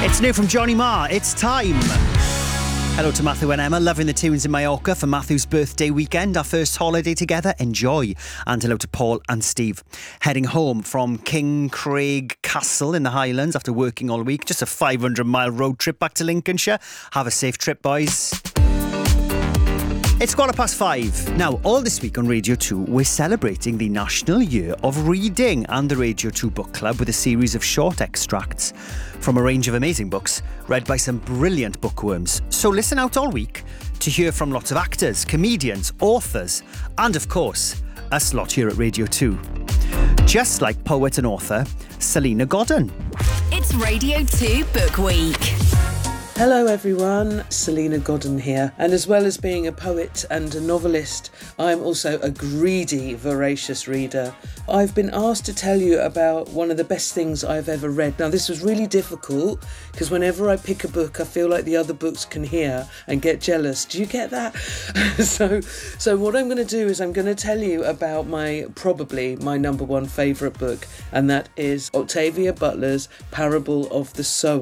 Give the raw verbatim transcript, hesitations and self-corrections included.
It's new from Johnny Marr. It's time. Hello to Matthew and Emma, loving the tunes in Mallorca for Matthew's birthday weekend, our first holiday together. Enjoy. And hello to Paul and Steve. Heading home from King Craig Castle in the Highlands after working all week. Just a five hundred mile road trip back to Lincolnshire. Have a safe trip, boys. It's quarter past five. Now, all this week on Radio two, we're celebrating the National Year of Reading and the Radio two Book Club with a series of short extracts from a range of amazing books read by some brilliant bookworms. So listen out all week to hear from lots of actors, comedians, authors, and of course, us lot here at Radio two. Just like poet and author Selena Godden. It's Radio two Book Week. Hello everyone, Selena Godden here, and as well as being a poet and a novelist, I'm also a greedy, voracious reader. I've been asked to tell you about one of the best things I've ever read. Now this was really difficult because whenever I pick a book I feel like the other books can hear and get jealous. Do you get that? so so what I'm going to do is I'm going to tell you about my, probably my number one favourite book, and that is Octavia Butler's Parable of the Sower.